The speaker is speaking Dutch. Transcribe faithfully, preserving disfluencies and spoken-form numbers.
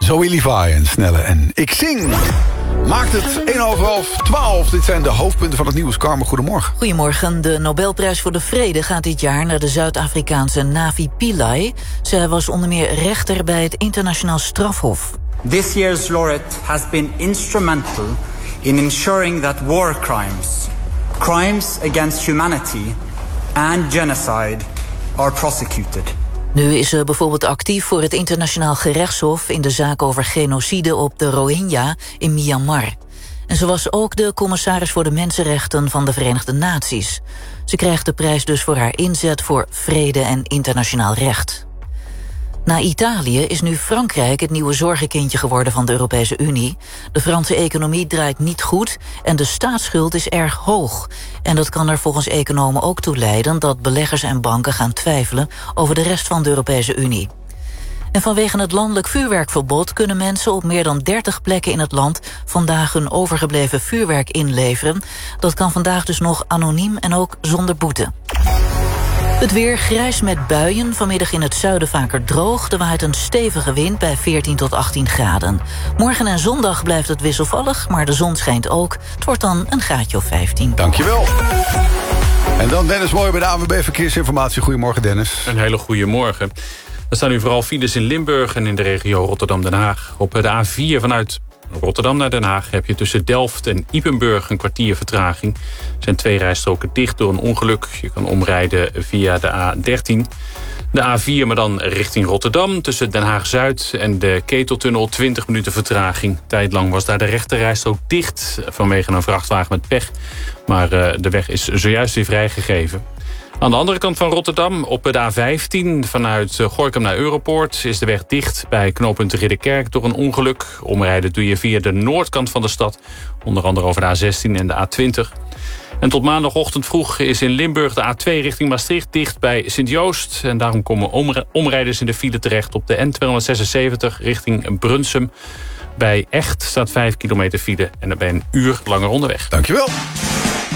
Zoe Levi en Snelle en Ik Zing. Maakt het één over half twaalf. Dit zijn de hoofdpunten van het nieuws. Carmen, goedemorgen. Goedemorgen. De Nobelprijs voor de Vrede gaat dit jaar naar de Zuid-Afrikaanse Navi Pillay. Zij was onder meer rechter bij het Internationaal Strafhof. This year's laureate has been instrumental in ensuring that war crimes, crimes against humanity and genocide are prosecuted. Nu is ze bijvoorbeeld actief voor het Internationaal Gerechtshof in de zaak over genocide op de Rohingya in Myanmar. En ze was ook de commissaris voor de mensenrechten van de Verenigde Naties. Ze krijgt de prijs dus voor haar inzet voor vrede en internationaal recht. Na Italië is nu Frankrijk het nieuwe zorgenkindje geworden van de Europese Unie. De Franse economie draait niet goed en de staatsschuld is erg hoog. En dat kan er volgens economen ook toe leiden dat beleggers en banken gaan twijfelen over de rest van de Europese Unie. En vanwege het landelijk vuurwerkverbod kunnen mensen op meer dan dertig plekken in het land vandaag hun overgebleven vuurwerk inleveren. Dat kan vandaag dus nog anoniem en ook zonder boete. Het weer grijs met buien, vanmiddag in het zuiden vaker droog. Er waait een stevige wind bij veertien tot achttien graden. Morgen en zondag blijft het wisselvallig, maar de zon schijnt ook. Het wordt dan een graadje of vijftien. Dankjewel. En dan Dennis Mooij bij de A N W B Verkeersinformatie. Goedemorgen, Dennis. Een hele goede morgen. Er staan nu vooral files in Limburg en in de regio Rotterdam-Den Haag. Op de A vier vanuit Rotterdam naar Den Haag heb je tussen Delft en Ypenburg een kwartier vertraging. Er zijn twee rijstroken dicht door een ongeluk. Je kan omrijden via de A dertien. De A vier, maar dan richting Rotterdam. Tussen Den Haag-Zuid en de Keteltunnel twintig minuten vertraging. Tijdlang was daar de rechterrijstrook dicht vanwege een vrachtwagen met pech. Maar uh, de weg is zojuist weer vrijgegeven. Aan de andere kant van Rotterdam, op de A vijftien... vanuit Gorinchem naar Europoort is de weg dicht bij knooppunt Ridderkerk door een ongeluk. Omrijden doe je via de noordkant van de stad, onder andere over de A zestien en de A twintig. En tot maandagochtend vroeg is in Limburg de A twee richting Maastricht dicht bij Sint-Joost. En daarom komen omrijders in de file terecht op de N tweehonderdzesenzeventig richting Brunsum. Bij Echt staat vijf kilometer file en dan ben je een uur langer onderweg. Dankjewel.